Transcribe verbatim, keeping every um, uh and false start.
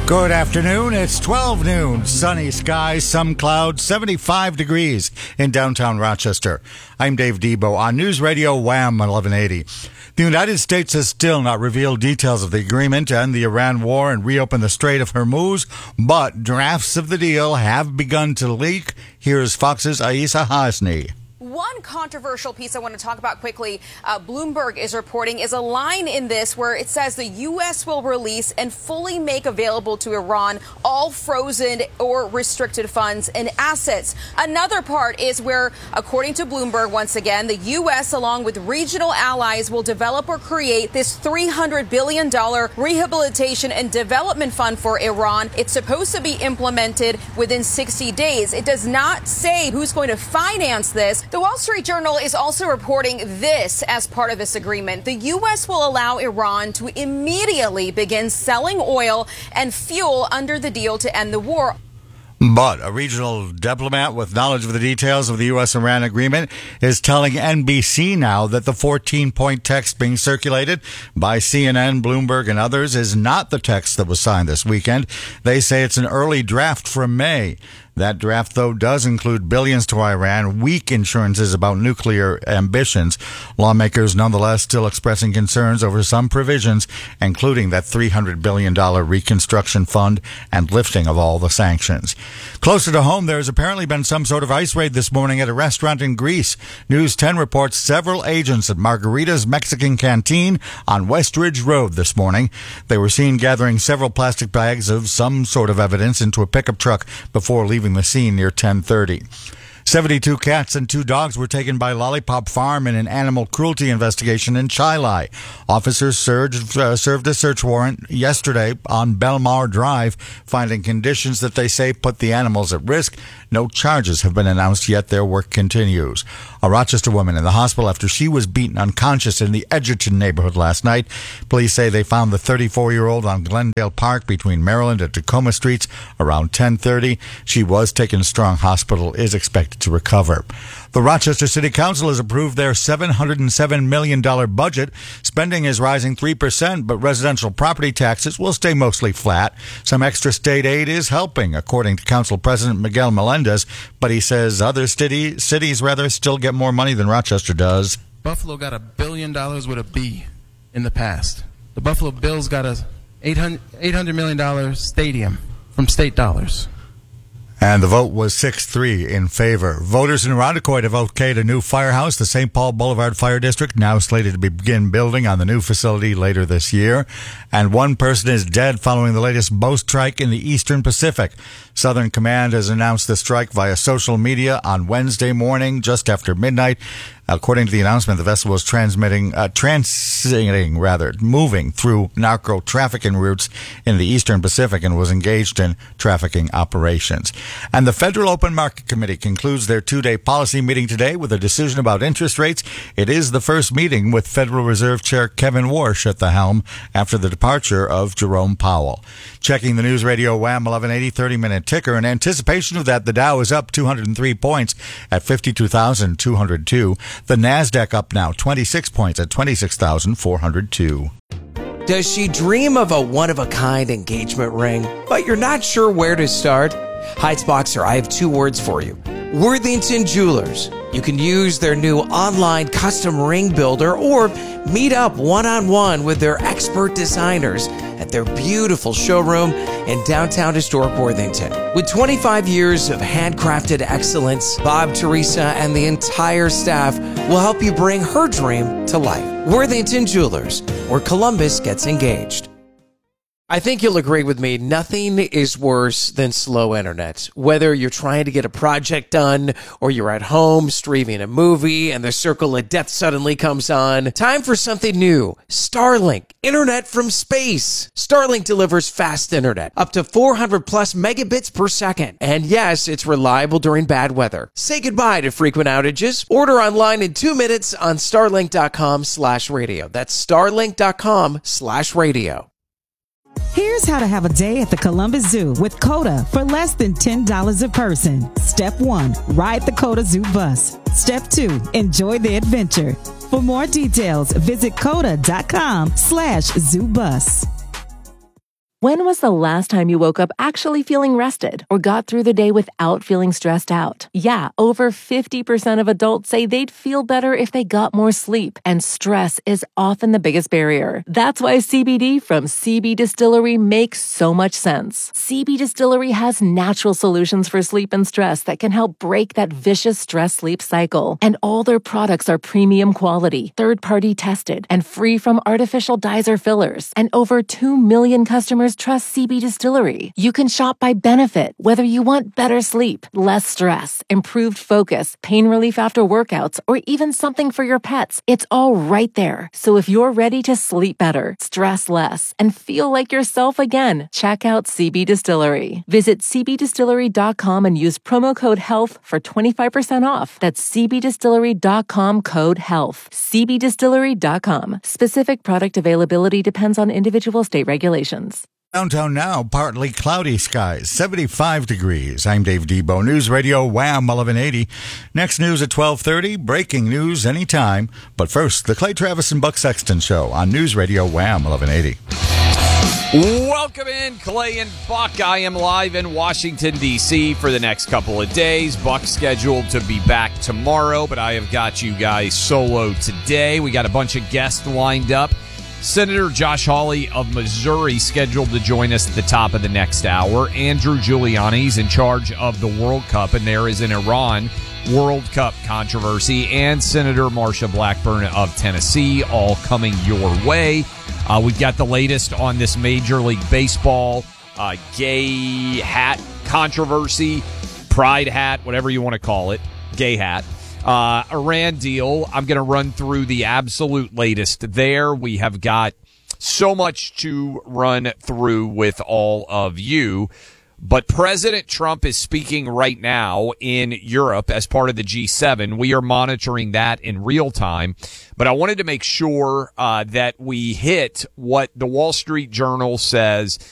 Good afternoon. It's twelve noon. Sunny skies, some clouds, seventy-five degrees in downtown Rochester. I'm Dave Debo on News Radio Wham eleven eighty. The United States has still not revealed details of the agreement to end the Iran war and reopen the Strait of Hormuz, but drafts of the deal have begun to leak. Here's Fox's Aisa Hasni. One controversial piece I want to talk about quickly, uh, Bloomberg is reporting, is a line in this where it says the U S will release and fully make available to Iran all frozen or restricted funds and assets. Another part is where, according to Bloomberg, once again, the U S, along with regional allies, will develop or create this three hundred billion dollars rehabilitation and development fund for Iran. It's supposed to be implemented within sixty days. It does not say who's going to finance this. The Wall Street Journal is also reporting this as part of this agreement. The U S will allow Iran to immediately begin selling oil and fuel under the deal to end the war. But a regional diplomat with knowledge of the details of the U S Iran agreement is telling N B C now that the fourteen-point text being circulated by C N N, Bloomberg, and others is not the text that was signed this weekend. They say it's an early draft from May. That draft, though, does include billions to Iran, weak assurances about nuclear ambitions. Lawmakers, nonetheless, still expressing concerns over some provisions, including that three hundred billion dollars reconstruction fund and lifting of all the sanctions. Closer to home, there has apparently been some sort of ice raid this morning at a restaurant in Greece. News ten reports several agents at Margarita's Mexican Canteen on Westridge Road this morning. They were seen gathering several plastic bags of some sort of evidence into a pickup truck before leaving the scene near ten thirty. seventy-two cats and two dogs were taken by Lollipop Farm in an animal cruelty investigation in Chilai. Officers surged, uh, served a search warrant yesterday on Belmar Drive, finding conditions that they say put the animals at risk. No charges have been announced yet. Their work continues. A Rochester woman in the hospital after she was beaten unconscious in the Edgerton neighborhood last night. Police say they found the thirty-four-year-old on Glendale Park between Maryland and Tacoma Streets around ten thirty. She was taken to Strong Hospital, is expected to recover. The Rochester City Council has approved their seven hundred seven million dollars budget. Spending is rising three percent, but residential property taxes will stay mostly flat. Some extra state aid is helping, according to Council President Miguel Melendez, but he says other city, cities rather still get more money than Rochester does. Buffalo got a billion dollars with a B in the past. The Buffalo Bills got a eight hundred million dollars stadium from state dollars. And the vote was six three in favor. Voters in Irondequoit have okayed a new firehouse. The Saint Paul Boulevard Fire District now slated to begin building on the new facility later this year. And one person is dead following the latest boat strike in the Eastern Pacific. Southern Command has announced the strike via social media on Wednesday morning, just after midnight. According to the announcement, the vessel was transmitting, uh, transiting, rather, moving through narco trafficking routes in the Eastern Pacific and was engaged in trafficking operations. And the Federal Open Market Committee concludes their two-day policy meeting today with a decision about interest rates. It is the first meeting with Federal Reserve Chair Kevin Warsh at the helm after the departure of Jerome Powell. Checking the News Radio Wham eleven eighty thirty-minute ticker. In anticipation of that, the Dow is up two hundred three points at fifty-two thousand two hundred two. The NASDAQ up now twenty-six points at twenty-six thousand four hundred two. Does she dream of a one-of-a-kind engagement ring, but you're not sure where to start? Heights Boxer, I have two words for you. Worthington Jewelers. You can use their new online custom ring builder or meet up one-on-one with their expert designers at their beautiful showroom in downtown historic Worthington. With twenty-five years of handcrafted excellence, Bob, Teresa, and the entire staff will help you bring her dream to life. Worthington Jewelers, where Columbus gets engaged. I think you'll agree with me, nothing is worse than slow internet. Whether you're trying to get a project done or you're at home streaming a movie and the circle of death suddenly comes on, time for something new. Starlink, internet from space. Starlink delivers fast internet, up to four hundred plus megabits per second. And yes, it's reliable during bad weather. Say goodbye to frequent outages. Order online in two minutes on starlink.com slash radio. That's starlink.com slash radio. Here's how to have a day at the Columbus Zoo with COTA for less than ten dollars a person. Step one, ride the COTA Zoo bus. Step two, enjoy the adventure. For more details, visit COTA.com slash zoo bus. When was the last time you woke up actually feeling rested or got through the day without feeling stressed out? Yeah, over fifty percent of adults say they'd feel better if they got more sleep, and stress is often the biggest barrier. That's why C B D from C B Distillery makes so much sense. C B Distillery has natural solutions for sleep and stress that can help break that vicious stress-sleep cycle. And all their products are premium quality, third-party tested, and free from artificial dyes or fillers. And over two million customers trust C B Distillery. You can shop by benefit, whether you want better sleep, less stress, improved focus, pain relief after workouts, or even something for your pets. It's all right there. So if you're ready to sleep better, stress less, and feel like yourself again, check out C B Distillery. Visit c b distillery dot com and use promo code HEALTH for twenty-five percent off. That's c b distillery dot com code HEALTH. c b distillery dot com. Specific product availability depends on individual state regulations. Downtown now, partly cloudy skies, seventy-five degrees. I'm Dave Debo, News Radio Wham eleven eighty. Next news at twelve thirty, breaking news anytime. But first, the Clay Travis and Buck Sexton Show on News Radio Wham eleven eighty. Welcome in, Clay and Buck. I am live in Washington, D C for the next couple of days. Buck's scheduled to be back tomorrow, but I have got you guys solo today. We got a bunch of guests lined up. Senator Josh Hawley of Missouri scheduled to join us at the top of the next hour. Andrew Giuliani's in charge of the World Cup, and there is an Iran World Cup controversy. And Senator Marsha Blackburn of Tennessee, all coming your way. Uh, we've got the latest on this Major League Baseball uh, gay hat controversy, pride hat, whatever you want to call it, gay hat. Uh, Iran deal. I'm going to run through the absolute latest there. We have got so much to run through with all of you. But President Trump is speaking right now in Europe as part of the G seven. We are monitoring that in real time. But I wanted to make sure uh, that we hit what the Wall Street Journal says